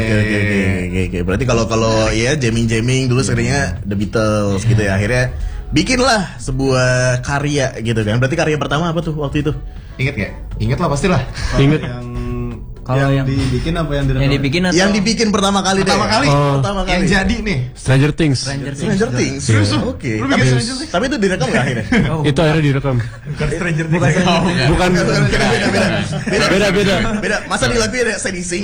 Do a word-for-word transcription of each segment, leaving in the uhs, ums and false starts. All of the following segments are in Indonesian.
oke oke oke oke. Berarti kalau kalau ya jamming-jamming dulu seringnya The Beatles gitu ya. Akhirnya bikinlah sebuah karya gitu kan. Berarti karya pertama apa tuh waktu itu? Ingat gak? Ingat lah pastilah. Ingat. Yang Kalau yang, yang- dibikin apa yang direkam? Yang dibikin atau Yang dibikin pertama kali deh. Pertama kali. Oh. Pertama kali. Yang jadi nih. Stranger Things. Stranger Things. Stranger Things. Serius lu? Oke. Lu Tapi, bikin Stranger Things? tapi itu direkam nggak akhirnya? Itu akhirnya direkam. Bukan Stranger Things. Bukan Stranger Things. Bukan. Beda beda beda. Beda beda. Beda. Masa di lagu ada sedising?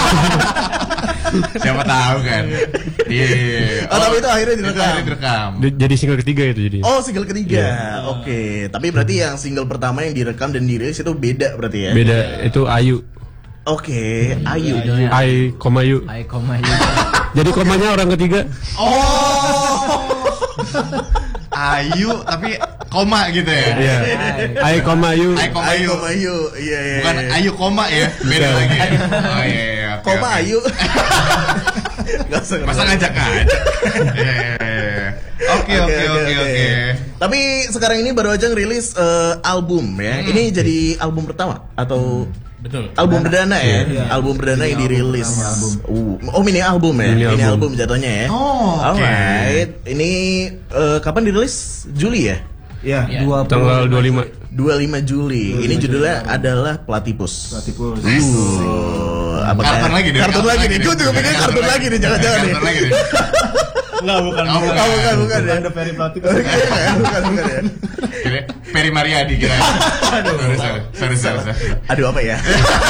Siapa tahu kan. Iya. Oh, tapi itu akhirnya direkam. Itu akhirnya direkam. Di- Jadi single ketiga itu jadi. Oh, single ketiga. Oke. Tapi berarti yang single pertama yang direkam dan dirilis itu beda berarti ya? Beda itu Ayu. Oke, Ayu. I koma Yu. I koma you. Jadi komanya orang ketiga. Oh. Ayu tapi koma gitu ya. Iya. I koma Yu. I koma Ayu Ayu. koma Ayu. Iya iya. Bukan iya. Ayu koma ya. Beda lagi. Oh iya iya. oke, Koma oke. Ayu. Gak usah. Masa ngajak ngajak. Iya, iya, iya. Oke oke oke oke. Tapi sekarang ini baru aja ngerilis eh, album ya. Hmm. Ini jadi album pertama atau Betul. album perdana ya? Iya. Album perdana yang Mini album dirilis. pertama, album. Uh, oh mini album ya? Mini Mini, album. album jatuhnya ya. Oh, oke. Alright. Ini eh, kapan dirilis? Juli ya? Iya. Iya. Dua Tanggal dua puluh lima. dua puluh lima Juli. Ini judulnya Juli. adalah Platypus. Platypus. Uh, apa Kartun kayak- lagi deh, Kartun kartun lagi lagi nih. deh. Gue juga pikir kartun lagi nih. Jangan-jangan nih. Kartun lagi deh. Enggak, bukan. Oh, bukan. Oh, bukan, bukan ya. Ada Ferry Platypus. Bukan, bukan, bukan ya. Kira- Ferry Mariadi kira. Aduh, sorry, sorry, sorry, sorry, sorry. Aduh apa ya?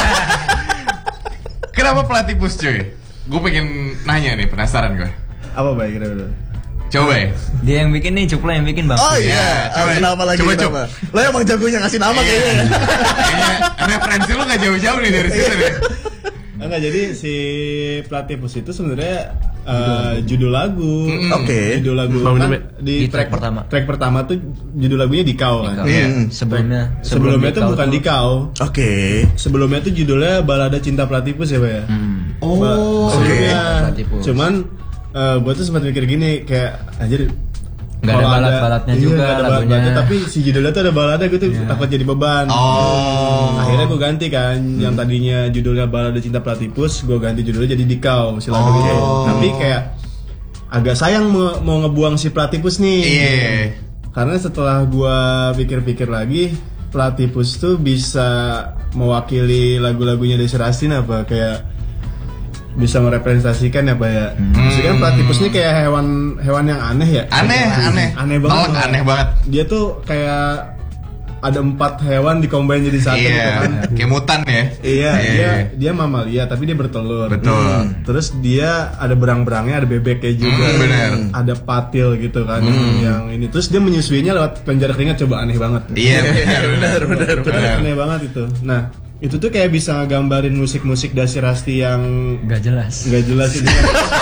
Kenapa Platypus cuy? Gue pengen nanya nih, penasaran gue. Apa baik kira-kira? Coba ya. Dia yang bikin nih, Cupla yang bikin bang. Oh Iya, iya. coba. Kenapa lagi? Coba, Kenapa? Lo emang jagonya ngasih nama kayaknya ya? Kayaknya referensi lu gak jauh-jauh nih dari situ nih. Enggak, jadi si Platypus itu sebenarnya eh, judul lagu. Oke. Judul lagu Bangun kan dulu, di, Di track track pertama. Track pertama tuh judul lagunya Dikau kan. Dikau. Iya. Hmm. Sebelumnya. Sebelumnya tuh Dikau bukan Dikau. Oke. Sebelumnya tuh judulnya Balada Cinta Platypus ya, Pak ya. Hmm. Oh, Sebelumnya. Platypus. Cuman eh gue tuh sempat mikir gini kayak anjir. Nggak ada kalau balad-baladnya iya, juga nggak ada lagunya. balad-baladnya, tapi si judulnya tuh ada balada gue tuh takut jadi beban. Oh. Akhirnya gue ganti kan, yang tadinya judulnya Balada Cinta Platypus, gue ganti judulnya jadi Dikau si lagunya. Oh. Tapi kayak agak sayang mau, mau ngebuang si Platypus nih. Iya. Karena setelah gue pikir-pikir lagi, Platypus tuh bisa mewakili lagu-lagunya Desy Rastin apa kayak bisa merepresentasikan ya Pak ya. Maksudnya kan Platypus ini kayak hewan hewan yang aneh ya. Aneh, aneh. Aneh banget. Telek, aneh banget. Dia tuh kayak ada empat hewan dicombine jadi satu gitu Iya, kan. kayak mutan ya. Iya, dia dia mamalia tapi dia bertelur. Betul. Hmm. Terus dia ada berang-berangnya, ada bebeknya juga. Hmm, bener. Ada patil gitu kan yang ini. Terus dia menyusuinya lewat penjara keringat, coba aneh banget. Iya, benar, benar, benar, benar. Aneh banget itu. Nah, itu tuh kayak bisa ngegambarin musik-musik Desy Rasti yang Nggak jelas. nggak jelas itu.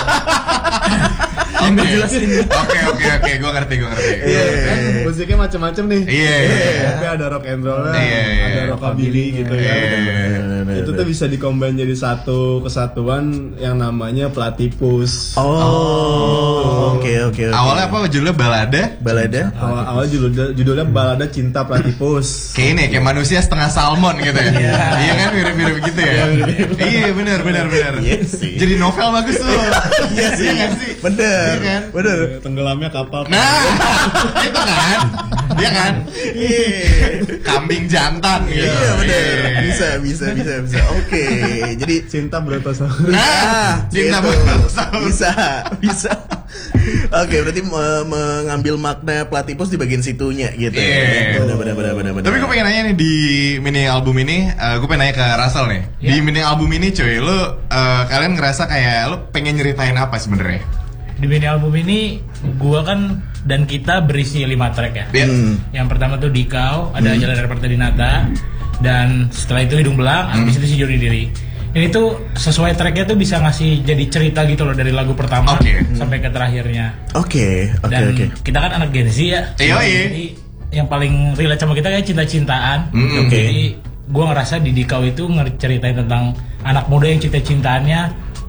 Oke, oke, oke, oke, gue ngerti, gue ngerti. Iya, kan musiknya macam-macam nih. Iya, iya, iya. Tapi ada rock and roll-nya, Iya, iya. ada rockabilly gitu ya. Iya. Itu tuh bisa dikombin jadi satu kesatuan yang namanya Platypus. Oh. Oke oke oke. Awalnya apa judulnya balada? Balada? Awal-awal judulnya, judulnya Balada Cinta Platypus. Kayak ini, kayak manusia setengah salmon gitu ya. Iya kan, mirip-mirip gitu ya. Iya, benar, benar, benar. Iya sih. Jadi novel bagus tuh. Iya sih. nggak sih? Bener. Iya kan? Bener. Tenggelamnya kapal. Nah, itu kan, iya kan, Iya. kambing jantan gitu. Iya bener. Bisa bisa bisa bisa. Oke. Jadi Cinta Brontosaurus. Nah, cinta gitu. Brontosaurus. Bisa bisa. Oke, berarti me- mengambil makna Platypus di bagian situnya gitu. Iya. Ya. Benar benar benar benar. Tapi gue pengen nanya nih di mini album ini, uh, gue pengen nanya ke Russell nih. Di Iya. mini album ini cuy, lu uh, kalian ngerasa kayak lu pengen nyeritain apa sebenarnya? Di mini album ini gua kan dan kita berisi lima track ya. Iya. Hmm. Yang pertama tuh Dikau, ada Jalan dari Partai Dinata, dan setelah itu Hidung Belang, habis itu Si Joni Diri. Ini tuh sesuai tracknya tuh bisa ngasih jadi cerita gitu loh dari lagu pertama Oke. sampai ke terakhirnya. Oke oke Dan oke. kita kan anak Gen Z ya. Iya, iya. Jadi yang paling relate sama kita kayak cinta-cintaan. Mm, oke. Jadi gua ngerasa di Dikau itu ngeceritain tentang anak muda yang cinta-cintaannya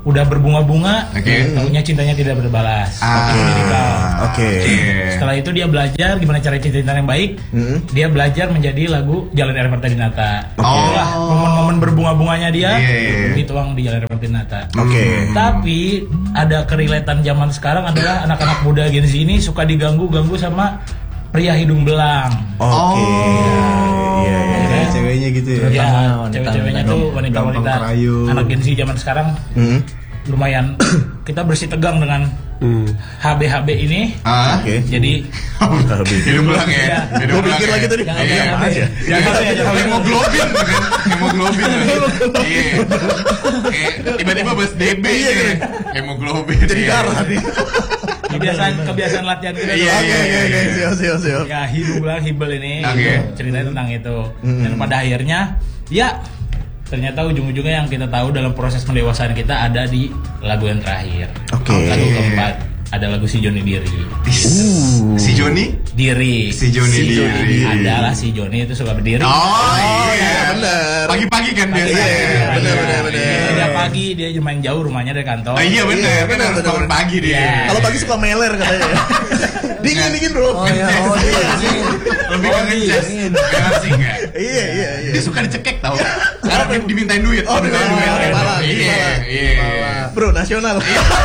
udah berbunga-bunga, Oke. tahunya cintanya tidak berbalas. Ah, Itu tipikal. Oke. Setelah itu dia belajar gimana cara cinta yang baik. Hmm. Dia belajar menjadi lagu Jalan Air Mata Dinata. Oh. Itulah momen-momen berbunga-bunganya dia Iya, iya, iya. dituang di Jalan Air Mata Dinata. Oke. Tapi ada kerelatan zaman sekarang adalah anak-anak muda Gen Z ini suka diganggu-ganggu sama pria hidung belang. Oke. Iya, iya. Kayak ceweknya gitu ya. Ya, wanita, cewek-ceweknya wanita. tuh wanita-wanita Gampang kerayu. anak Gen Z zaman sekarang Hmm. lumayan kita bersih tegang dengan Hmm. H B H B ini. Ah. Oke. Jadi Hidung belang ya. Iya. Hidung Gue belang pikir ya. lagi tadi. Jangan Iya. H B aja. Jangan H B aja. Hemoglobin kan? Hemoglobin. Iya. Kayak tiba-tiba bahas D B Iya, gitu. iya. Hemoglobin. Jadi Iya. darah nih. kebiasaan kebiasaan latihan kita. Iya, tuh. Oke, oke, oke. Siap, siap, siap. Ya hidung belang hibel ini Oke. gitu. Ceritanya tentang itu. Dan pada akhirnya ya ternyata ujung-ujungnya yang kita tahu dalam proses pendewasaan kita ada di lagu yang terakhir. Oke. Lagu keempat ada lagu Si Joni Diri. Si Joni? Diri. Si Joni Diri. Adalah si Joni itu suka berdiri. Oh iya, iya. bener. Pagi-pagi kan Iya, biasanya. iya, bener, bener, bener. Dia pagi dia main jauh rumahnya dari kantor. Oh iya bener, Iya, kan bener, harus bener, bangun bener. pagi dia. Iya. Kalau pagi suka meler katanya. Dingin, dingin bro. Oh iya, oh iya. Lebih ke ngecas. Benar sih enggak? Iya, iya, iya. Dia suka dicekek tau. Karena dia dimintain duit. Oh, dimintain duit. Iya, Malah, Iya, malah. iya. Bro, nasional.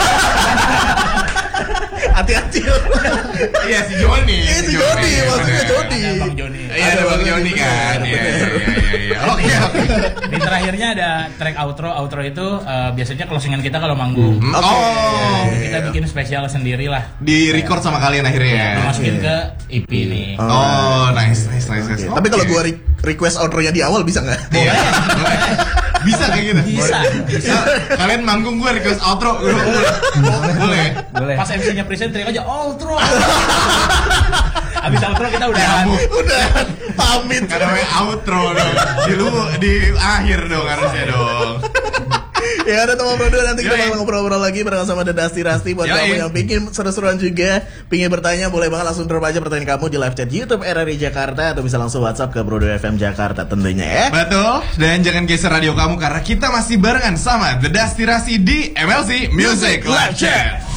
Hati-hati. Iya si Joni. Iya, si Joni, maksudnya bener. Joni. Ada Bang Joni. Iya ada Bang Joni kan. Iya, iya, iya, iya. Oke, oke. Di terakhirnya ada track outro. Outro itu eh, biasanya closingan kita kalau manggung. Oh, Kita bikin spesial sendiri lah. di record sama kalian akhirnya ya. Masukin ke E P nih. Oh, nice, nice, nice, nice. Tapi kalau Oke. gua re- request outro-nya di awal bisa nggak? Iya. Bisa kayak gitu. Bisa. Bisa. Kalian manggung gue request outro. Boleh. Boleh. Pas M C-nya present teriak aja outro. Abis outro kita udah Nyambung. Udah pamit. Karena namanya outro dong. Di lu di akhir dong harusnya dong. Ya ada teman bro, nanti kita Yoi. bakal ngobrol-ngobrol lagi bareng sama The Dusty Rusty. Buat Yoi. kamu yang bikin seru-seruan juga, pingin bertanya, boleh banget langsung drop aja pertanyaan kamu di live chat YouTube R R I Jakarta, atau bisa langsung WhatsApp ke Brodo F M Jakarta tentunya ya. Betul. Dan jangan geser radio kamu karena kita masih barengan sama The Dusty Rusty di M L C Music Live Chat.